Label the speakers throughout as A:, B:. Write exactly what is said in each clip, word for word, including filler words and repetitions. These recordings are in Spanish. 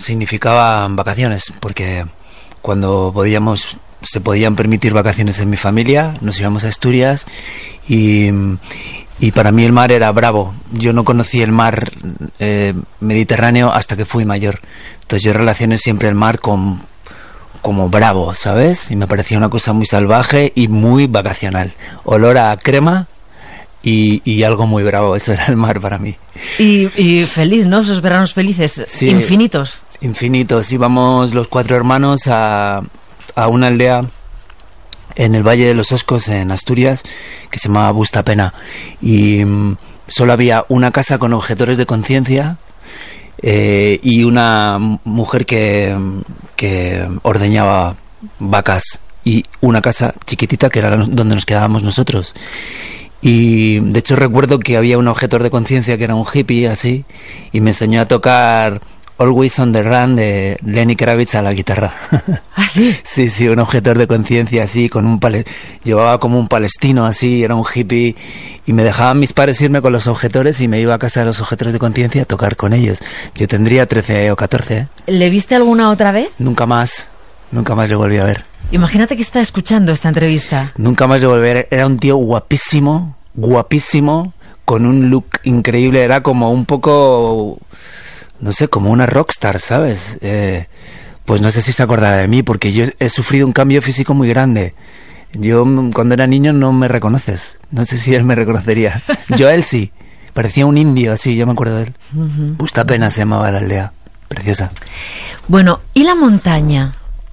A: significaba vacaciones, porque cuando podíamos, se podían permitir vacaciones en mi familia, nos íbamos a Asturias y, y para mí el mar era bravo. Yo no conocí el mar eh, Mediterráneo hasta que fui mayor. Entonces yo relacioné siempre el mar con como bravo, ¿sabes? Y me parecía una cosa muy salvaje y muy vacacional. Olor a crema y, y algo muy bravo. Eso era el mar para mí.
B: Y, y feliz, ¿no? Esos veranos felices, sí, infinitos.
A: Infinitos. Íbamos los cuatro hermanos a, a una aldea en el Valle de los Oscos, en Asturias, que se llamaba Bustapena. Y um, solo había una casa con objetores de conciencia, Eh, y una mujer que, que ordeñaba vacas, y una casa chiquitita que era donde nos quedábamos nosotros. Y de hecho recuerdo que había un objetor de conciencia que era un hippie así, y me enseñó a tocar Always on the Run de Lenny Kravitz a la guitarra.
B: ¿Ah, sí?
A: Sí, sí, un objetor de conciencia así, con un pale... llevaba como un palestino así, era un hippie, y me dejaban mis padres irme con los objetores y me iba a casa de los objetores de conciencia a tocar con ellos. Yo tendría trece o catorce. ¿eh?
B: ¿Le viste alguna otra vez?
A: Nunca más, nunca más le volví a ver.
B: Imagínate que está escuchando esta entrevista.
A: Nunca más le volví a ver. Era un tío guapísimo, guapísimo, con un look increíble, era como un poco... no sé, como una rockstar, ¿sabes? Eh, pues no sé si se acordará de mí, porque yo he sufrido un cambio físico muy grande. Yo, cuando era niño, no me reconoces. No sé si él me reconocería. Yo a él sí. Parecía un indio, así, yo me acuerdo de él. Uh-huh. Bustapena se llamaba la aldea. Preciosa.
B: Bueno, ¿y la montaña?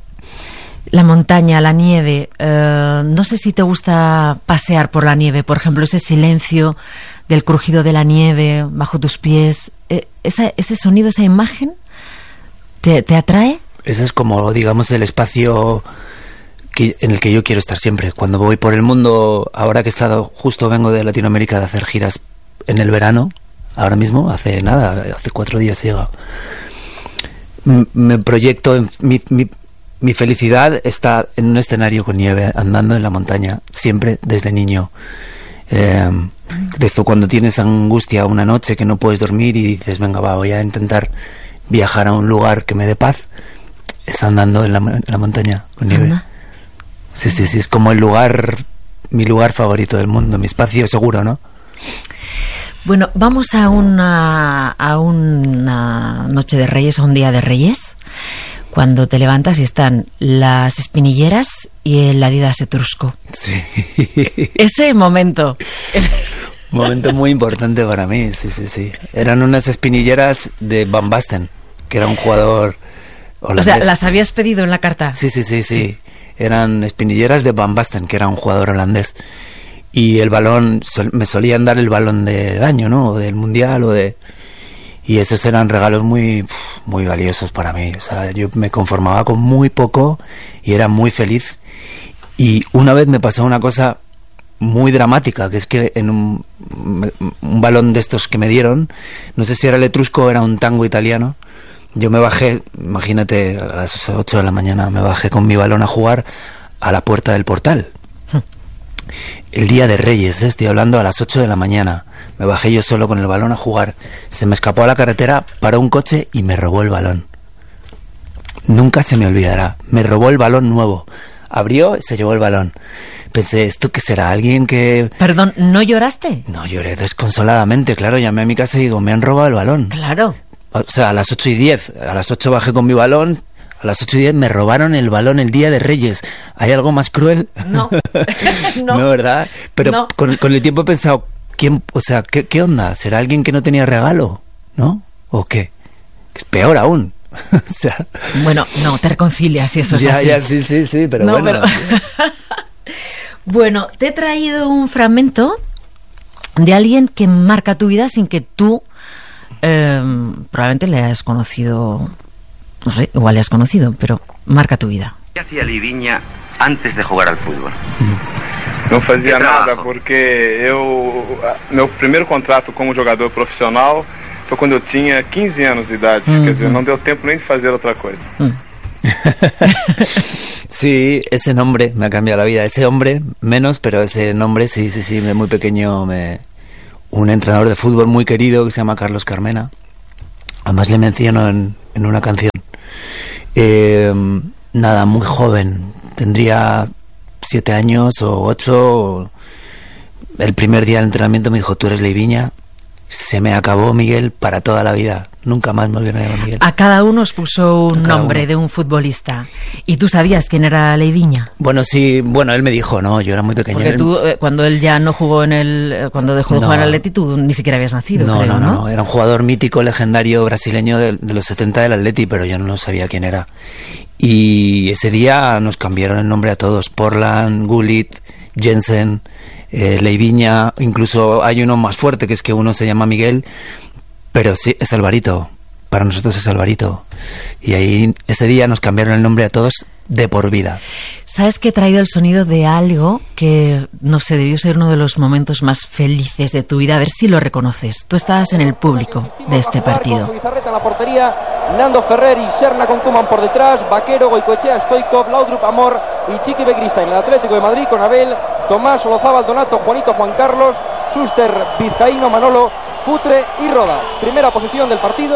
B: La montaña, la nieve. Eh, no sé si te gusta pasear por la nieve. Por ejemplo, ese silencio del crujido de la nieve bajo tus pies. Eh, esa, ese sonido, esa imagen, ¿te, te atrae?
A: Ese es como, digamos, el espacio que, en el que yo quiero estar siempre. Cuando voy por el mundo, ahora que he estado, justo vengo de Latinoamérica de hacer giras en el verano, ahora mismo, hace nada, hace cuatro días he llegado. M- me proyecto, en, mi, mi, mi felicidad está en un escenario con nieve, andando en la montaña, siempre desde niño. Eh, de esto, cuando tienes angustia una noche que no puedes dormir y dices, venga, va, voy a intentar viajar a un lugar que me dé paz, es andando en la, en la montaña con nieve. ¿Anda? Sí, sí, sí, es como el lugar, mi lugar favorito del mundo, mi espacio seguro, ¿no?
B: Bueno, vamos a una, a una noche de Reyes, a un día de Reyes, cuando te levantas y están las espinilleras y el Adidas Etrusco.
A: Sí.
B: Ese momento.
A: Momento muy importante para mí, sí, sí, sí. Eran unas espinilleras de Van Basten, que era un jugador holandés.
B: O sea, ¿las habías pedido en la carta?
A: Sí, sí, sí, sí. sí. Eran espinilleras de Van Basten, que era un jugador holandés. Y el balón, sol, me solían dar el balón del año, ¿no? O del mundial, o de... Y esos eran regalos muy, muy valiosos para mí. O sea, yo me conformaba con muy poco y era muy feliz. Y una vez me pasó una cosa muy dramática, que es que en un, un balón de estos que me dieron, no sé si era el Etrusco o era un tango italiano, yo me bajé, imagínate, a las ocho de la mañana, me bajé con mi balón a jugar a la puerta del portal. El día de Reyes, ¿eh? Estoy hablando a las ocho de la mañana. Me bajé yo solo con el balón a jugar. Se me escapó a la carretera, paró un coche y me robó el balón. Nunca se me olvidará. Me robó el balón nuevo. Abrió y se llevó el balón. Pensé, ¿esto qué será? ¿Alguien que...?
B: Perdón, ¿no lloraste?
A: No, lloré desconsoladamente, claro. Llamé a mi casa y digo, me han robado el balón.
B: Claro.
A: O sea, a las ocho y diez. A las ocho bajé con mi balón. A las ocho y diez me robaron el balón el día de Reyes. ¿Hay algo más cruel?
B: No. no.
A: No, ¿verdad? Pero
B: no.
A: Con, con el tiempo he pensado, ¿quién, o sea, ¿qué, qué onda? ¿Será alguien que no tenía regalo? ¿No? ¿O qué? Es peor aún. O sea,
B: bueno, no, te reconcilias y eso es
A: ya,
B: así.
A: Ya, sí, sí, sí, pero
B: no,
A: bueno.
B: Pero... bueno, te he traído un fragmento de alguien que marca tu vida sin que tú eh, probablemente le hayas conocido, no sé, igual le has conocido, pero marca tu vida.
C: ¿Qué hacía Livinha antes de jugar al fútbol?
D: Não fazia nada porque eu meu primeiro contrato como jogador profissional foi quando eu tinha quinze anos de idade, uhum. Quer dizer, não deu tempo nem de fazer outra coisa.
B: Mm.
A: Sí, ese nombre me ha cambiado la vida. Ese hombre menos, pero ese nombre sí, sí, sí, de muy pequeño me... un entrenador de fútbol muy querido que se llama Carlos Carmena. Además le menciono en, en una canción. Eh, nada, muy joven. Tendría siete años o ocho. El primer día del entrenamiento me dijo, tú eres Leiviña. Se me acabó, Miguel, para toda la vida. Nunca más me volvieron a llamar Miguel.
B: A cada uno os puso un nombre uno. de un futbolista. ¿Y tú sabías quién era Leiviña?
A: Bueno, sí, bueno, él me dijo, no, yo era muy pequeño.
B: Porque tú, eh, cuando él ya no jugó en el... Cuando dejó de no. jugar en el Atleti, tú ni siquiera habías nacido,
A: no,
B: creo,
A: no,
B: ¿no?
A: No, no, era un jugador mítico, legendario, brasileño de, de los setenta del Atleti, pero yo no sabía quién era. Y ese día nos cambiaron el nombre a todos. Portland, Gullit, Jensen... Eh, Leiviña, incluso hay uno más fuerte, que es que uno se llama Miguel, pero sí, es Alvarito. Para nosotros es Alvarito. Y ahí, ese día nos cambiaron el nombre a todos de por vida.
B: ¿Sabes que he traído el sonido de algo que, no sé, debió ser uno de los momentos más felices de tu vida? A ver si lo reconoces. Tú estabas en el público de este partido.
E: Con Zubizarreta en la portería, Nando Ferrer y Serna con Koeman por detrás, Vaquero, Goicoechea, Stoikov, Laudrup, Amor y Chiqui Begrista en el Atlético de Madrid con Abel, Tomás, Olazábal, Donato, Juanito, Juan Carlos, Schuster, Vizcaíno, Manolo, Futre y Rodas. Primera posesión del partido.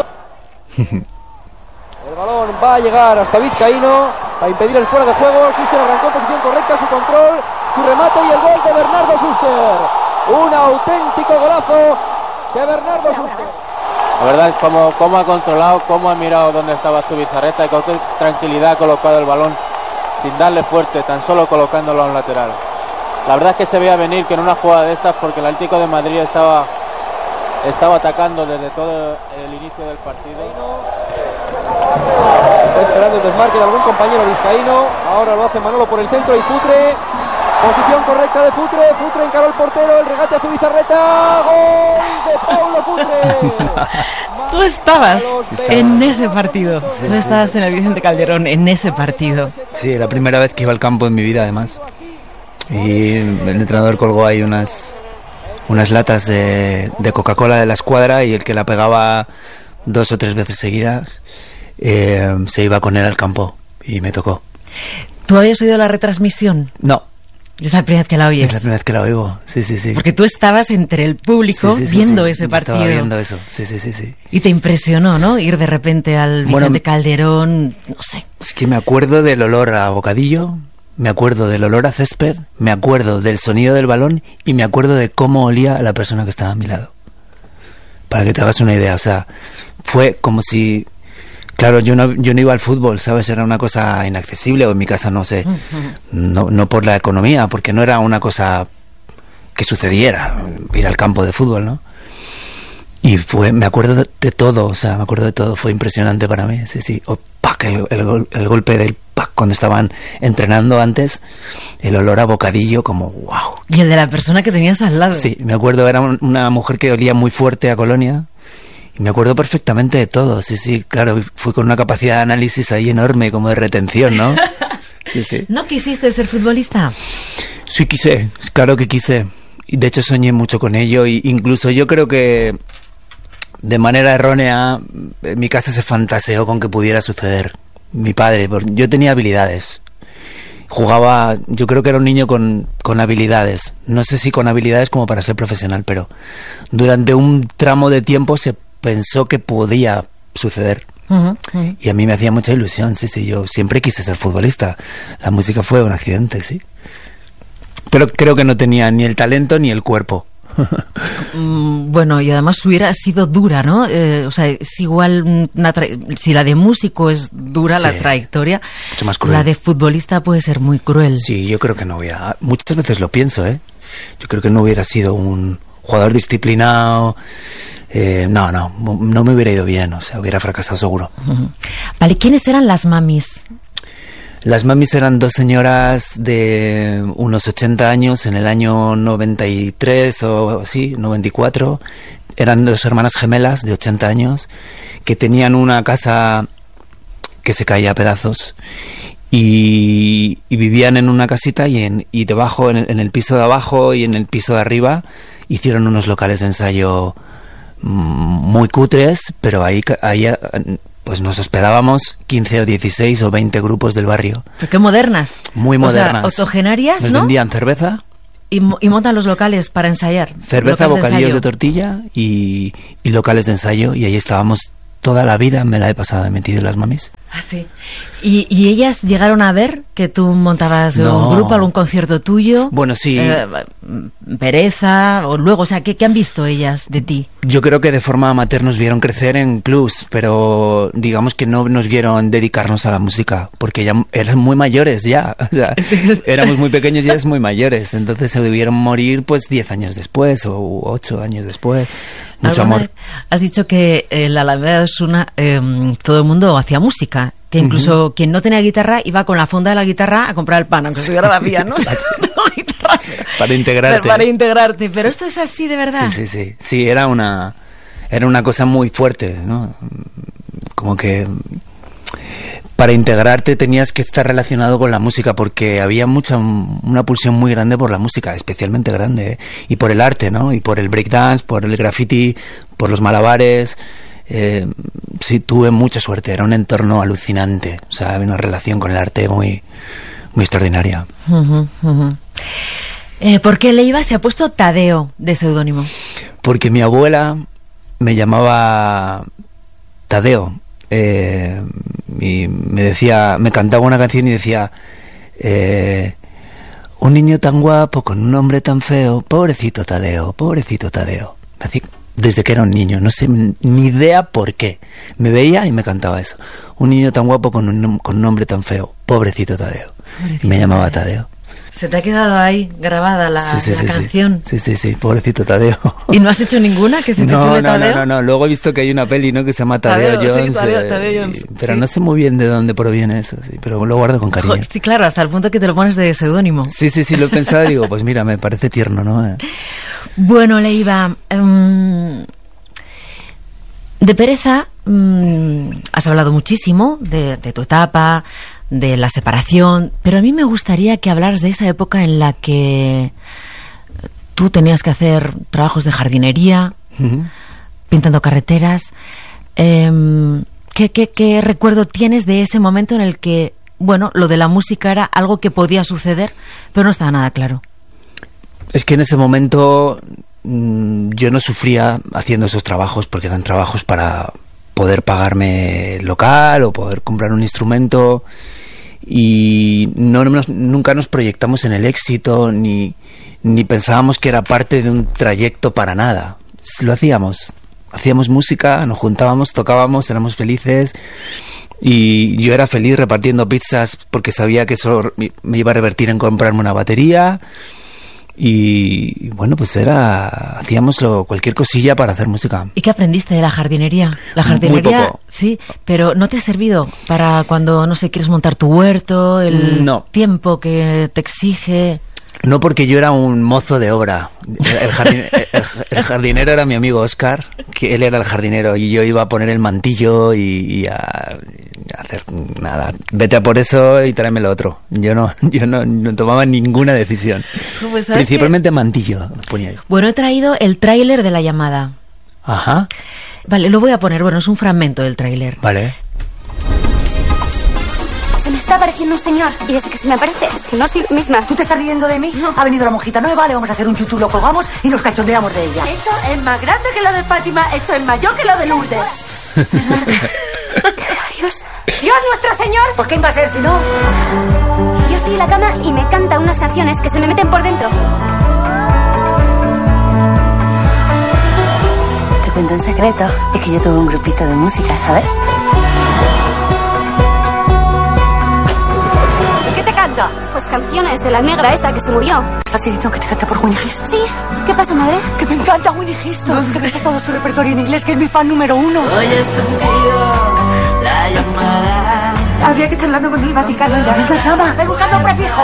E: El balón va a llegar hasta Vizcaíno para impedir el fuera de juego. Schuster arrancó en posición correcta, su control, su remate y el gol de Bernardo Schuster. Un auténtico golazo de Bernardo Schuster.
F: La verdad es como, como ha controlado, cómo ha mirado dónde estaba Zubizarreta y con qué tranquilidad ha colocado el balón sin darle fuerte, tan solo colocándolo a un lateral. La verdad es que se veía venir que en una jugada de estas, porque el Atlético de Madrid estaba, estaba atacando desde todo el inicio del partido.
E: Está esperando el desmarque de algún compañero vizcaíno. Ahora lo hace Manolo por el centro y Futre. Posición correcta de Futre. Futre encaró al portero. El regate a Zubizarreta. ¡Gol de Paulo Futre!
B: Tú estabas en ese partido.
A: Sí,
B: Tú
A: sí.
B: estabas en el Vicente Calderón en ese partido.
A: Sí, la primera vez que iba al campo en mi vida, además. Y el entrenador colgó ahí unas unas latas de, de Coca-Cola de la escuadra, y el que la pegaba dos o tres veces seguidas eh, se iba con él al campo, y me tocó.
B: ¿Tú habías oído la retransmisión?
A: No.
B: Es la primera vez que la oyes.
A: Es la primera vez que la oigo, sí, sí, sí.
B: Porque tú estabas entre el público
A: sí, sí, sí,
B: viendo
A: sí.
B: ese
A: Yo
B: partido.
A: Estaba viendo eso, sí, sí, sí, sí.
B: Y te impresionó, ¿no? Ir de repente al Vicente
A: Bueno,
B: Calderón, no sé.
A: Es que me acuerdo del olor a bocadillo, me acuerdo del olor a césped, me acuerdo del sonido del balón y me acuerdo de cómo olía la persona que estaba a mi lado. Para que te hagas una idea, o sea, fue como si... Claro, yo no, yo no iba al fútbol, ¿sabes? Era una cosa inaccesible, o en mi casa no sé, no, no por la economía, porque no era una cosa que sucediera, ir al campo de fútbol, ¿no? Y fue, me acuerdo de, de todo, o sea, me acuerdo de todo, fue impresionante para mí, sí, sí. O, ¡pac! El, el, el golpe del ¡pac! Cuando estaban entrenando antes, el olor a bocadillo, como wow.
B: Y el de la persona que tenías al lado.
A: Sí, me acuerdo, era un, una mujer que olía muy fuerte a Colonia. Y me acuerdo perfectamente de todo, sí, sí, claro, fui con una capacidad de análisis ahí enorme, como de retención, ¿no? Sí, sí.
B: ¿No quisiste ser futbolista?
A: Sí quise, claro que quise. Y de hecho soñé mucho con ello, e incluso yo creo que de manera errónea en mi casa se fantaseó con que pudiera suceder. Mi padre, yo tenía habilidades. Jugaba, yo creo que era un niño con, con habilidades. No sé si con habilidades como para ser profesional, pero durante un tramo de tiempo se pensó que podía suceder.
B: Uh-huh, uh-huh.
A: Y a mí me hacía mucha ilusión, sí, sí, yo siempre quise ser futbolista. La música fue un accidente, sí. Pero creo que no tenía ni el talento ni el cuerpo.
B: mm, bueno, y además hubiera sido dura, ¿no? Eh, o sea, es igual, una tra- si la de músico es dura, sí, la trayectoria,
A: mucho más cruel.
B: La de futbolista puede ser muy cruel.
A: Sí, yo creo que no hubiera... Muchas veces lo pienso, ¿eh? Yo creo que no hubiera sido un jugador disciplinado... Eh, no, no, no me hubiera ido bien, o sea, hubiera fracasado seguro.
B: Uh-huh. Vale, ¿quiénes eran las mamis?
A: Las mamis eran dos señoras de unos ochenta años, en el año noventa y tres o así, noventa y cuatro. Eran dos hermanas gemelas de ochenta años que tenían una casa que se caía a pedazos y, y vivían en una casita y, en, y debajo, en el, en el piso de abajo y en el piso de arriba, hicieron unos locales de ensayo muy cutres, pero ahí, ahí pues nos hospedábamos quince o dieciséis o veinte grupos del barrio.
B: ¿Pero qué modernas?
A: Muy modernas.
B: O sea, octogenarias,
A: nos
B: ¿no?
A: vendían cerveza.
B: Y, y montan los locales para ensayar.
A: Cerveza, bocadillos de, de tortilla y, y locales de ensayo, y ahí estábamos toda la vida me la he pasado metido en las mamis.
B: Ah, sí. ¿Y, ¿Y ellas llegaron a ver que tú montabas
A: No.
B: un grupo, algún concierto tuyo?
A: Bueno, sí.
B: Eh, Pereza, o luego, o sea, ¿qué, ¿qué han visto ellas de ti?
A: Yo creo que de forma amateur nos vieron crecer en clubs, pero digamos que no nos vieron dedicarnos a la música, porque ya eran muy mayores ya, o sea, éramos muy pequeños y ellas muy mayores, entonces se debieron morir pues diez años después o ocho años después. Mucho
B: ¿Alguna
A: amor.
B: vez has dicho que eh, la Alameda de Osuna eh, todo el mundo hacía música, que incluso uh-huh. quien no tenía guitarra iba con la funda de la guitarra a comprar el pan, aunque estuviera vacía, ¿no?
A: Para integrarte.
B: Para integrarte, pero esto es así de verdad.
A: Sí, sí, sí. Sí, era una, era una cosa muy fuerte, ¿no? Como que para integrarte tenías que estar relacionado con la música, porque había mucha una pulsión muy grande por la música, especialmente grande, ¿eh? Y por el arte, ¿no? Y por el breakdance, por el graffiti, por los malabares. Eh, sí, tuve mucha suerte, era un entorno alucinante, o sea, había una relación con el arte muy, muy extraordinaria.
B: Uh-huh, uh-huh. Eh, ¿Por qué Leiva se ha puesto Tadeo de seudónimo?
A: Porque mi abuela me llamaba Tadeo. Eh, y me decía, me cantaba una canción y decía eh, un niño tan guapo con un nombre tan feo, pobrecito Tadeo, pobrecito Tadeo. Así, desde que era un niño, no sé ni idea por qué, me veía y me cantaba eso, un niño tan guapo con un, con un nombre tan feo, pobrecito Tadeo. Pobrecito y me llamaba Tadeo. Tadeo.
B: Se te ha quedado ahí grabada la,
A: sí, sí,
B: la
A: sí,
B: canción.
A: Sí, sí, sí, pobrecito Tadeo.
B: ¿Y no has hecho ninguna que se te
A: no,
B: no,
A: Tadeo? No, no, no, luego he visto que hay una peli, ¿no?, que se llama Tadeo,
B: Tadeo
A: Jones.
B: Sí, Tadeo,
A: eh,
B: Tadeo Jones.
A: Y, pero
B: sí.
A: no sé muy bien de dónde proviene eso, sí, pero lo guardo con cariño.
B: Sí, claro, hasta el punto que te lo pones de seudónimo.
A: Sí, sí, sí, lo he pensado y digo, pues mira, me parece tierno, ¿no? Eh.
B: Bueno, Leiva, um, de Pereza um, has hablado muchísimo de, de tu etapa, de la separación, pero a mí me gustaría que hablaras de esa época en la que tú tenías que hacer trabajos de jardinería, uh-huh. pintando carreteras. Eh, ¿qué, qué, ¿Qué recuerdo tienes de ese momento en el que, bueno, lo de la música era algo que podía suceder, pero no estaba nada claro?
A: Es que en ese momento mmm, yo no sufría haciendo esos trabajos, porque eran trabajos para poder pagarme el local o poder comprar un instrumento, y no nos, nunca nos proyectamos en el éxito ni, ni pensábamos que era parte de un trayecto para nada. Lo hacíamos, hacíamos música, nos juntábamos, tocábamos, éramos felices, y yo era feliz repartiendo pizzas porque sabía que eso me iba a revertir en comprarme una batería. Y bueno, pues era hacíamos lo, cualquier cosilla para hacer música.
B: ¿Y qué aprendiste de la jardinería? La jardinería,
A: muy poco.
B: Sí, pero ¿no te ha servido para cuando, no sé, quieres montar tu huerto, el
A: no.
B: tiempo que te exige?
A: No, porque yo era un mozo de obra. El, jardin, el, el jardinero era mi amigo Oscar, que él era el jardinero, y yo iba a poner el mantillo y, y a, a hacer nada. Vete a por eso y tráeme lo otro. Yo no, yo no, no tomaba ninguna decisión.
B: Pues,
A: principalmente que... mantillo ponía yo.
B: Bueno, he traído el tráiler de La Llamada.
A: Ajá.
B: Vale, lo voy a poner. Bueno, es un fragmento del tráiler.
A: Vale.
G: Se me está apareciendo un señor. Y desde que se me aparece, es que no soy misma.
H: ¿Tú te estás riendo de mí?
G: No.
H: Ha venido la monjita nueva, le vamos a hacer un chuchu, lo colgamos y nos cachondeamos de ella.
I: Esto es más grande que lo de Fátima, esto es mayor que lo de Lourdes.
G: Dios. Dios nuestro Señor.
H: ¿Por quién va a ser si no?
G: Dios vi la cama y me canta unas canciones que se me meten por dentro.
H: Te cuento un secreto. Es que yo tuve un grupito de música, ¿sabes?
G: Pues canciones de la negra esa que se murió.
H: ¿Estás diciendo que te canta por Winnie Houston?
G: Sí. ¿Qué pasa, madre?
H: Que me encanta Winnie Houston. Que me sé todo su repertorio en inglés, que es mi fan número uno.
I: Hoy he sentido la llamada.
H: Habría que estar hablando con el Vaticano. Ya ves la llama. Ven buscando un prefijo.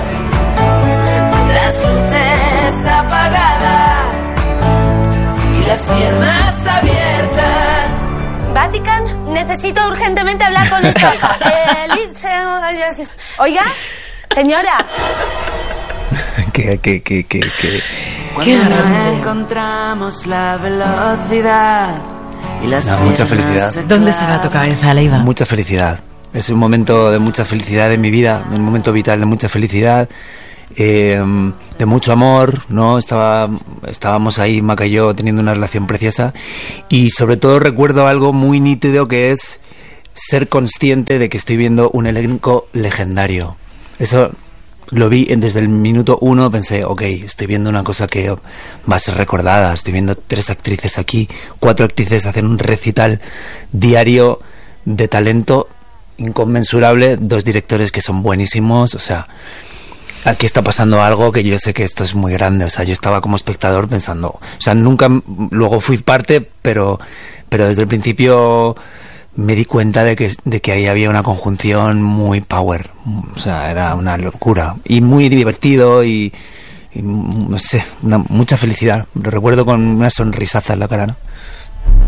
I: Las luces apagadas y las piernas abiertas. Vatican, necesito urgentemente hablar con el Papa. Eh, Oiga, señora.
A: que, que, que, que, que...
I: Cuando no encontramos la velocidad y las
A: no, mucha felicidad.
B: ¿Dónde se va tu cabeza, Leiva?
A: Mucha felicidad. Es un momento de mucha felicidad en mi vida, un momento vital de mucha felicidad. eh, de mucho amor, ¿no? Estaba, estábamos ahí, Maca y yo, teniendo una relación preciosa, y sobre todo recuerdo algo muy nítido, que es ser consciente de que estoy viendo un elenco legendario. Eso lo vi desde el minuto uno, pensé, ok, estoy viendo una cosa que va a ser recordada, estoy viendo tres actrices aquí, cuatro actrices hacen un recital diario de talento inconmensurable, dos directores que son buenísimos, o sea, aquí está pasando algo que yo sé que esto es muy grande, o sea, yo estaba como espectador pensando, o sea, nunca, luego fui parte, pero, pero desde el principio me di cuenta de que, de que ahí había una conjunción muy power, o sea, era una locura, y muy divertido, y, y no sé, una, mucha felicidad, lo recuerdo con una sonrisaza en la cara, ¿no?